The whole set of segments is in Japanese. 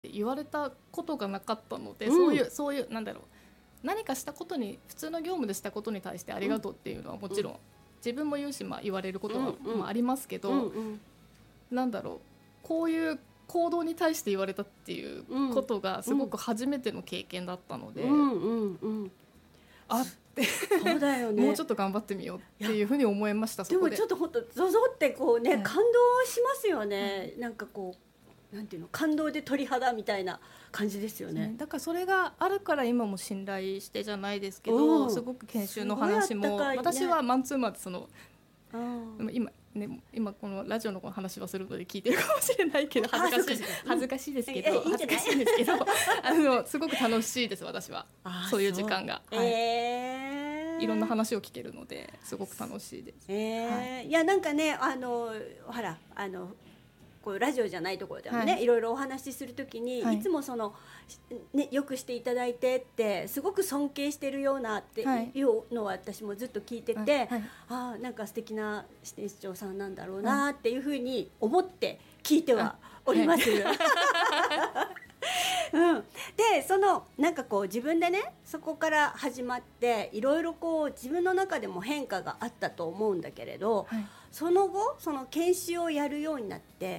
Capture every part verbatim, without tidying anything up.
言われたことがなかったので、 うん、 そういうそういうなんだろう、何かしたことに普通の業務でしたことに対してありがとうっていうのはもちろん、うん、自分も言うし、まあ、言われることも、うんうんまあ、ありますけど、うんうん、なんだろう、こういう行動に対して言われたっていうことがすごく初めての経験だったので、 うんうんうん、 あってそうだよねもうちょっと頑張ってみようっていうふうに思いました。そこででもちょっと本当ゾゾってこうね、はい、感動しますよね、うん、なんかこうなんていうの、感動で鳥肌みたいな感じですよね。 だからそれがあるから今も信頼してじゃないですけど、すごく研修の話も、ね、私はマンツーマンでその今ね、今このラジオの話はするので聞いてるかもしれないけど恥ずかしい、恥ずかしいですけど、恥ずかしいんですけどあのすごく楽しいです私は。そういう時間が、はい、えー、いろんな話を聞けるのですごく楽しいです。 えーはい、いやなんかね、あのほらあのこうラジオじゃないところでもね、はい、いろいろお話しするときに、はい、いつもその、ね、よくしていただいてってすごく尊敬してるようなっていうのは私もずっと聞いてて、はいはい、あなんか素敵な支店長さんなんだろうなっていうふうに思って聞いてはおります、はいうん、でそのなんかこう自分でねそこから始まっていろいろこう自分の中でも変化があったと思うんだけれど、はい、その後その研修をやるようになって、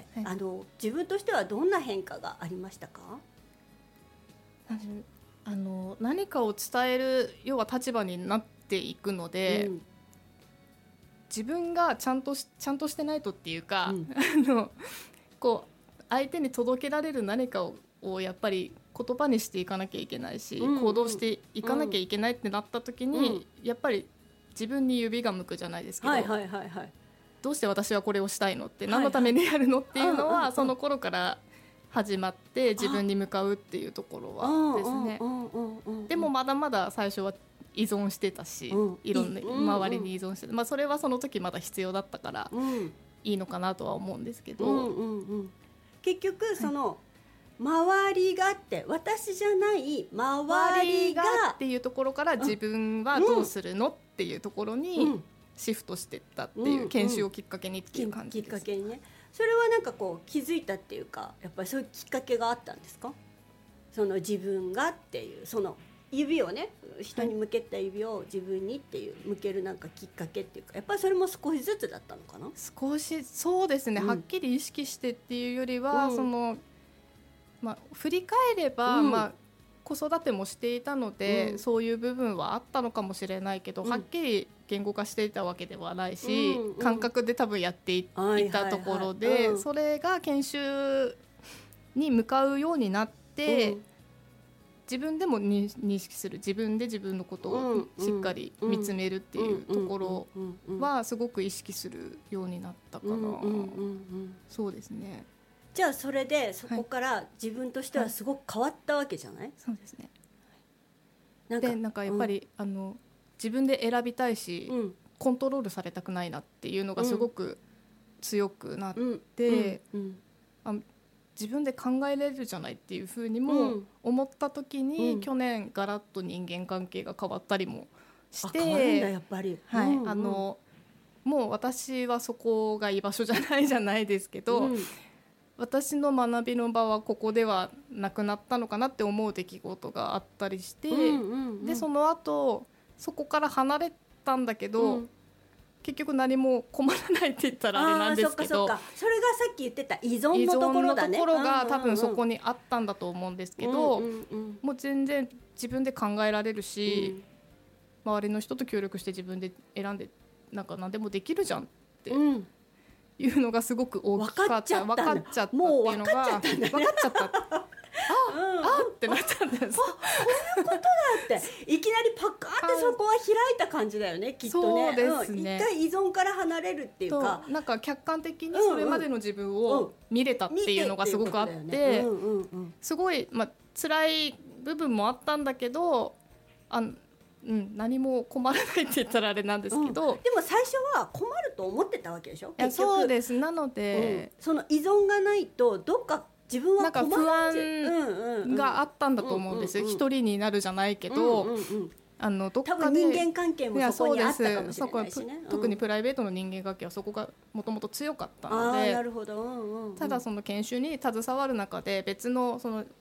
はい、あの自分としてはどんな変化がありましたか？ あの何かを伝える要は立場になっていくので、うん、自分がちゃんとし、ちゃんとしてないとっていうか、うん、あのこう相手に届けられる何かををやっぱり言葉にしていかなきゃいけないし、うんうん、行動していかなきゃいけないってなった時に、うん、やっぱり自分に指が向くじゃないですけど、はいはいはいはい、どうして私はこれをしたいのって、はいはい、何のためにやるのっていうのはその頃から始まって自分に向かうっていうところはですね。でもまだまだ最初は依存してたし、うん、いろんな周りに依存してた、まあ、それはその時まだ必要だったからいいのかなとは思うんですけど、うんうんうん、 結局その、はい、周りがって私じゃない周りがっていうところから自分はどうするのっていうところにシフトしていったっていう研修をきっかけにっていう感じです。 きっかけにね。それはなんかこう気づいたっていうかやっぱりそういうきっかけがあったんですか？その自分がっていうその指をね人に向けた指を自分にっていう向けるなんかきっかけっていうかやっぱりそれも少しずつだったのかな？ 少しそうですね、うん、はっきり意識してっていうよりは、うん、そのまあ、振り返れば、うんまあ、子育てもしていたので、うん、そういう部分はあったのかもしれないけど、うん、はっきり言語化していたわけではないし、うんうん、感覚で多分やって い,、いたところで、はいはいはいうん、それが研修に向かうようになって、うん、自分でも認識する自分で自分のことをしっかり見つめるっていうところはすごく意識するようになったかな、うんうんうんうん、そうですね。 じゃあそれでそこから自分としてはすごく変わったわけじゃない？はいはい、 そうですね。なんかでなんかやっぱり、うん、あの自分で選びたいし、うん、コントロールされたくないなっていうのがすごく強くなって、うんうんうん、あ自分で考えれるじゃないっていうふうにも思った時に、うん、去年ガラッと人間関係が変わったりもして、 あ変わるんだやっぱり、 はいうんうん、あのもう私はそこが居場所じゃないじゃないですけど、うん私の学びの場はここではなくなったのかなって思う出来事があったりして、うんうんうん、でその後そこから離れたんだけど、うん、結局何も困らないって言ったらあれなんですけど、 あそっかそっかそれがさっき言ってた依存のところだね。 依存のところが多分そこにあったんだと思うんですけど、うんうんうん、もう全然自分で考えられるし、うん、周りの人と協力して自分で選んでなんか何でもできるじゃんって、うんいうのがすごく大きかった。分かっちゃったっていうのが分かっちゃった、ね、分かっちゃったあ、うん、あってなったんです。あ、こういうことだっていきなりパカーってそこは開いた感じだよねきっとね。 そうですね、 うん、一回依存から離れるっていうかなんか客観的にそれまでの自分を見れたっていうのがすごくあってすごい、まあ、辛い部分もあったんだけどあうん、何も困らないって言ったらあれなんですけど、 うん、でも最初は困ると思ってたわけでしょ。 いやそうですなので、 うん、その依存がないとどっか自分は困るなんか不安があったんだと思ううんですよ、うんうん、一人になるじゃないけど、うんうんうん、 あのどっかで多分人間関係もそこにあったかもしれないしね、 うん、特にプライベートの人間関係はそこがもともと強かったので、 あなるほど、うんうんうん、 ただその研修に携わる中で別のその